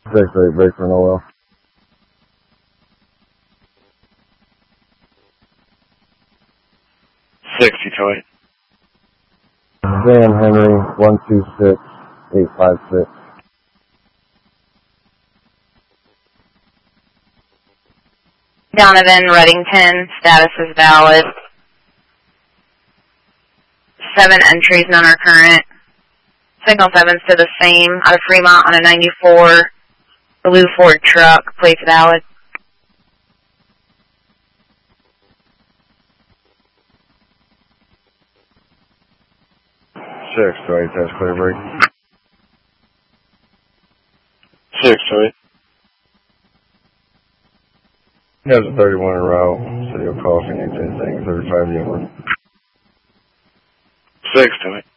6-8, break for Noel. 6, Detroit. Dan Henry, 126-856. Donovan Reddington, status is valid. 7 entries, none are current. Signal 7's to the same, out of Fremont on a 94 blue Ford truck, plates valid. 6-8, that's clear break. 6, Detroit. He has a 31 en route, so you'll call if he needs anything, 35 Yuma. 6, Detroit.